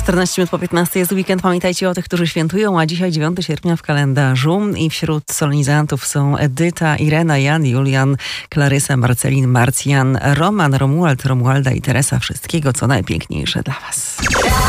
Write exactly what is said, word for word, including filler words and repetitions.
czternaście minut po piętnastej jest weekend. Pamiętajcie o tych, którzy świętują, a dzisiaj dziewiątego sierpnia w kalendarzu i wśród solenizantów są Edyta, Irena, Jan, Julian, Klarysa, Marcelin, Marcjan, Roman, Romuald, Romualda i Teresa. Wszystkiego, co najpiękniejsze dla Was.